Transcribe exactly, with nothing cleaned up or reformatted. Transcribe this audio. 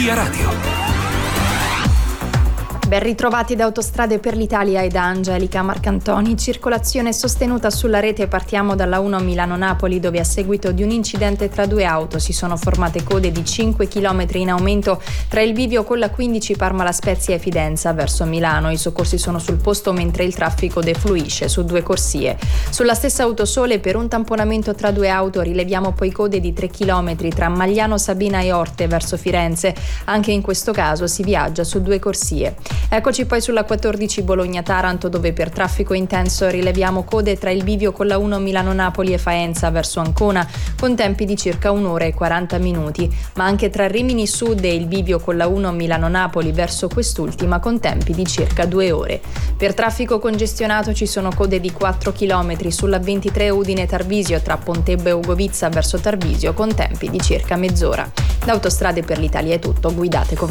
Via Radio. Ben ritrovati da Autostrade per l'Italia e da Angelica Marcantoni. Circolazione sostenuta sulla rete. Partiamo dalla uno Milano-Napoli, dove a seguito di un incidente tra due auto si sono formate code di cinque chilometri in aumento tra il bivio con la quindici Parma-La Spezia e Fidenza verso Milano. I soccorsi sono sul posto mentre il traffico defluisce su due corsie. Sulla stessa Autosole, per un tamponamento tra due auto, rileviamo poi code di tre chilometri tra Magliano Sabina e Orte verso Firenze. Anche in questo caso si viaggia su due corsie. Eccoci poi sulla quattordici Bologna-Taranto, dove per traffico intenso rileviamo code tra il bivio con la uno Milano-Napoli e Faenza verso Ancona, con tempi di circa un'ora e quaranta minuti, ma anche tra Rimini Sud e il bivio con la uno Milano-Napoli verso quest'ultima, con tempi di circa due ore. Per traffico congestionato ci sono code di quattro chilometri sulla ventitré Udine-Tarvisio tra Pontebbe e Ugovizza verso Tarvisio, con tempi di circa mezz'ora. Da Autostrade per l'Italia è tutto, guidate con